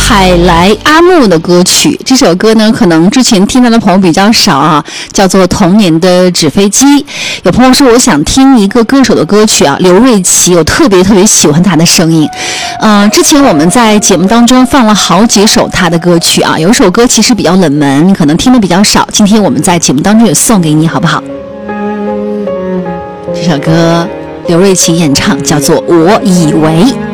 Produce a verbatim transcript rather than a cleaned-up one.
海来阿木的歌曲，这首歌呢，可能之前听到的朋友比较少啊，叫做《童年的纸飞机》。有朋友说，我想听一个歌手的歌曲啊，刘瑞琦，我特别特别喜欢他的声音。嗯、呃，之前我们在节目当中放了好几首他的歌曲啊，有一首歌其实比较冷门，你可能听的比较少，今天我们在节目当中也送给你，好不好？这首歌刘瑞琦演唱，叫做《我以为》。